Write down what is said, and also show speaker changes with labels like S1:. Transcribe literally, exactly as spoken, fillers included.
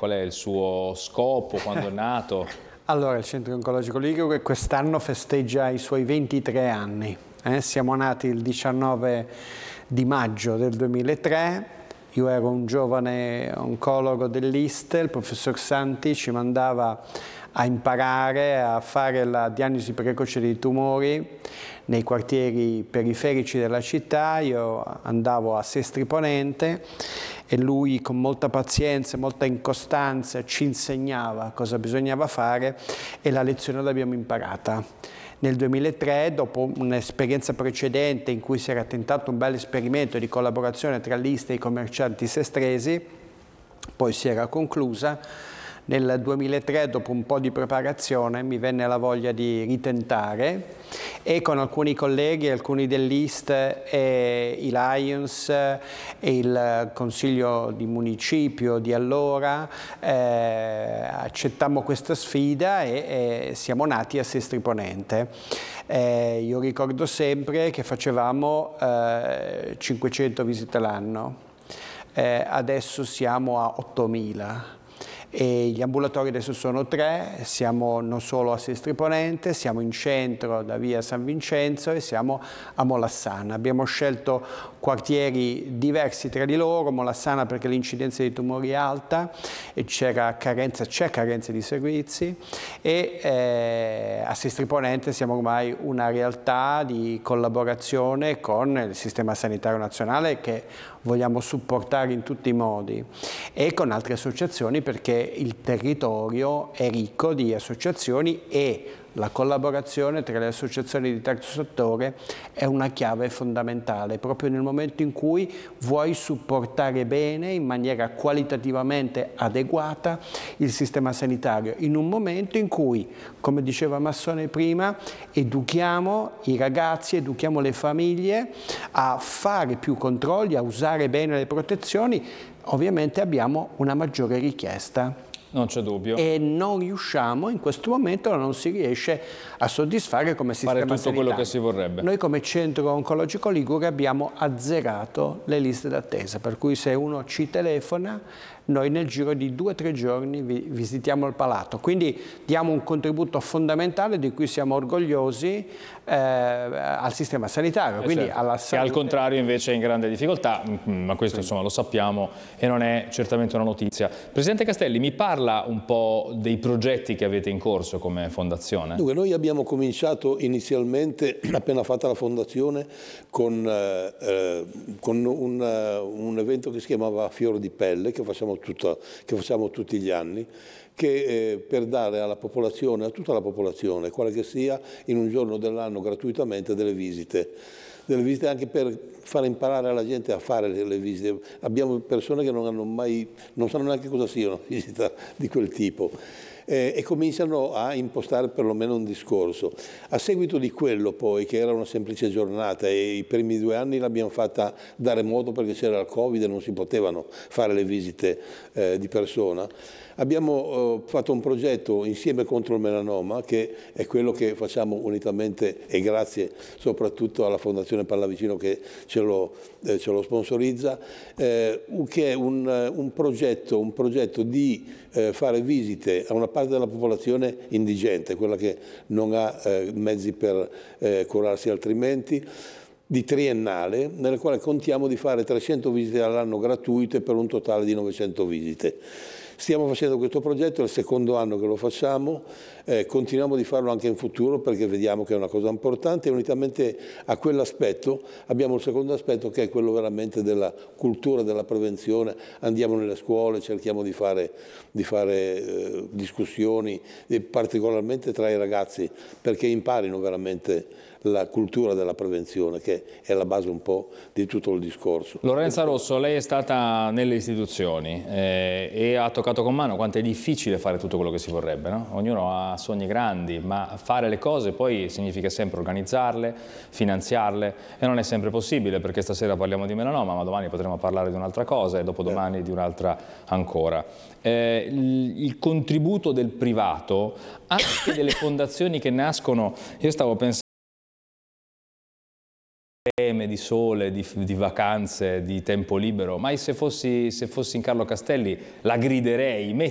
S1: qual è il suo scopo, quando è nato?
S2: Allora, il Centro Oncologico Ligure quest'anno festeggia i suoi ventitré anni. Eh? Siamo nati il diciannove di maggio del duemilatré. Io ero un giovane oncologo dell'I S T E, il professor Santi ci mandava a imparare a fare la diagnosi precoce dei tumori nei quartieri periferici della città. Io andavo a Sestri Ponente e lui con molta pazienza e molta incostanza ci insegnava cosa bisognava fare e la lezione l'abbiamo imparata. Nel duemilatré, dopo un'esperienza precedente in cui si era tentato un bel esperimento di collaborazione tra l'I S T E e i commercianti sestresi, poi si era conclusa. Nel duemilatré, dopo un po' di preparazione, mi venne la voglia di ritentare e con alcuni colleghi, alcuni dell'I S T E e i Lions e il consiglio di municipio di allora eh, accettammo questa sfida e, e siamo nati a Sestri Ponente. Eh, io ricordo sempre che facevamo eh, cinquecento visite l'anno, eh, adesso siamo a ottomila. E gli ambulatori adesso sono tre, siamo non solo a Sestri Ponente, siamo in centro da via San Vincenzo e siamo a Molassana. Abbiamo scelto quartieri diversi tra di loro, Molassana perché l'incidenza di tumori è alta e c'era carenza, c'è carenza di servizi, e eh, a Sestri Ponente siamo ormai una realtà di collaborazione con il Sistema Sanitario Nazionale che vogliamo supportare in tutti i modi e con altre associazioni perché il territorio è ricco di associazioni e la collaborazione tra le associazioni di terzo settore è una chiave fondamentale proprio nel momento in cui vuoi supportare bene in maniera qualitativamente adeguata il sistema sanitario, in un momento in cui, come diceva Massone prima, educhiamo i ragazzi, educhiamo le famiglie a fare più controlli, a usare bene le protezioni. Ovviamente abbiamo una maggiore richiesta.
S1: Non c'è dubbio.
S2: E non riusciamo, in questo momento non si riesce a soddisfare come sistema
S1: sanitario. Fare tutto
S2: sanitario.
S1: quello che si vorrebbe.
S2: Noi come Centro Oncologico Ligure abbiamo azzerato le liste d'attesa, per cui se uno ci telefona, noi nel giro di due o tre giorni vi visitiamo il palato. Quindi diamo un contributo fondamentale di cui siamo orgogliosi eh, al sistema sanitario.
S1: Eh
S2: quindi
S1: certo.
S2: alla
S1: Che al contrario invece è in grande difficoltà, ma questo sì, insomma lo sappiamo e non è certamente una notizia. Presidente Castelli, mi parla un po' dei progetti che avete in corso come fondazione?
S3: Dunque, noi abbiamo cominciato inizialmente, appena fatta la fondazione, con, eh, con un, un evento che si chiamava Fior di Pelle, che facciamo, tutta, che facciamo tutti gli anni, che eh, per dare alla popolazione, a tutta la popolazione, quale che sia, in un giorno dell'anno gratuitamente delle visite. Delle visite anche per far imparare alla gente a fare le, le visite. Abbiamo persone che non hanno mai, non sanno neanche cosa sia una visita di quel tipo. Eh, e cominciano a impostare perlomeno un discorso. A seguito di quello poi, che era una semplice giornata e i primi due anni l'abbiamo fatta da remoto perché c'era il Covid e non si potevano fare le visite eh, di persona, abbiamo eh, fatto un progetto insieme contro il melanoma, che è quello che facciamo unitamente e grazie soprattutto alla Fondazione Pallavicino che ce lo, eh, ce lo sponsorizza, eh, che è un, un, progetto, un progetto di eh, fare visite a una parte della popolazione indigente, quella che non ha eh, mezzi per eh, curarsi altrimenti, di triennale, nelle quali contiamo di fare trecento visite all'anno gratuite per un totale di novecento visite. Stiamo facendo questo progetto, è il secondo anno che lo facciamo, eh, continuiamo di farlo anche in futuro perché vediamo che è una cosa importante e unitamente a quell'aspetto abbiamo il secondo aspetto che è quello veramente della cultura, della prevenzione. Andiamo nelle scuole, cerchiamo di fare, di fare eh, discussioni, particolarmente tra i ragazzi, perché imparino veramente la cultura della prevenzione, che è la base un po' di tutto il discorso.
S1: Lorenza Rosso, lei è stata nelle istituzioni eh, e ha toccato con mano quanto è difficile fare tutto quello che si vorrebbe, no? Ognuno ha sogni grandi, ma fare le cose poi significa sempre organizzarle, finanziarle e non è sempre possibile, perché stasera parliamo di melanoma, ma domani potremo parlare di un'altra cosa e dopodomani eh. di un'altra ancora. Eh, il, il contributo del privato, anche delle fondazioni che nascono, io stavo pensando di sole, di, di vacanze, di tempo libero, ma se fossi, se fossi in Carlo Castelli la griderei,